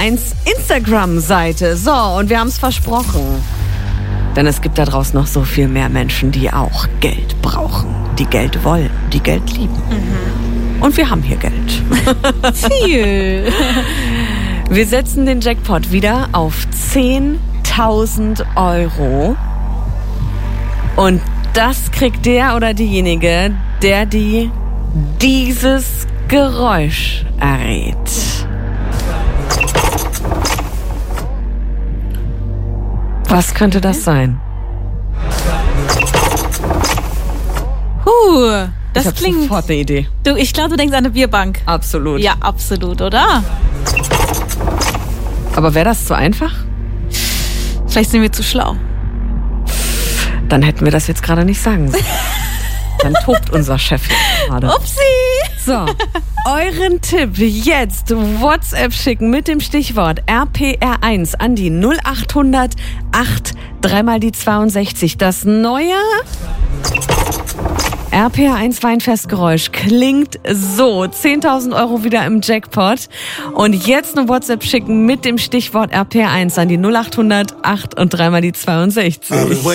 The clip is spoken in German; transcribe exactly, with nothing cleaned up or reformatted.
eins Instagram-Seite. So, und wir haben es versprochen. Denn es gibt da draußen noch so viel mehr Menschen, die auch Geld brauchen, die Geld wollen, die Geld lieben. Mhm. Und wir haben hier Geld. Viel. Wir setzen den Jackpot wieder auf zehntausend Euro. Und das kriegt der oder diejenige, der die dieses Geräusch errät. Was könnte das sein? Huh, das ich hab klingt... sofort eine Idee. Du, ich glaube, du denkst an eine Bierbank. Absolut. Ja, absolut, oder? Aber wäre das zu einfach? Vielleicht sind wir zu schlau. Dann hätten wir das jetzt gerade nicht sagen sollen. Dann tobt unser Chef jetzt gerade. Upsi! So, euren Tipp jetzt WhatsApp schicken mit dem Stichwort R P R eins an die null acht hundert acht dreimal die zweiundsechzig. Das neue R P R eins Weinfestgeräusch klingt so. zehntausend Euro wieder im Jackpot. Und jetzt eine WhatsApp schicken mit dem Stichwort R P R eins an die null acht hundert acht und dreimal die zweiundsechzig.